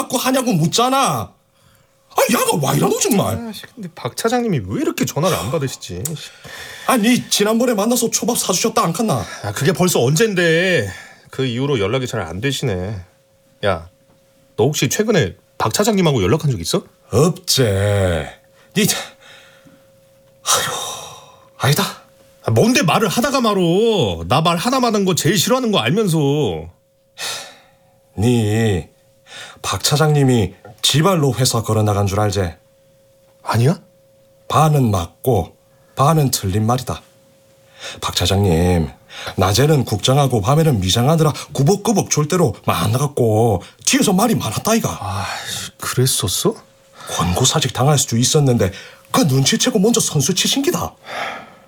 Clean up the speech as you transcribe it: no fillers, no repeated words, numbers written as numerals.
맞고 하냐고 묻잖아. 야가 와 이러노 정말. 근데 박 차장님이 왜 이렇게 전화를 안 받으시지? 니 지난번에 만나서 초밥 사주셨다 안 갔나? 그게 벌써 언젠데. 그 이후로 연락이 잘 안 되시네. 야, 너 혹시 최근에 박 차장님하고 연락한 적 있어? 없제. 니 아니다. 뭔데 말을 하다가 말어. 나 말 하나만 한 거 제일 싫어하는 거 알면서. 니 박 차장님이 지발로 회사 걸어 나간 줄 알지? 아니야? 반은 맞고 반은 틀린 말이다. 박 차장님 낮에는 국장하고 밤에는 미장하느라 구벅구벅 졸대로 만나갖고 뒤에서 말이 많았다 이가. 그랬었어? 권고사직 당할 수도 있었는데 그 눈치채고 먼저 선수 치신 기다.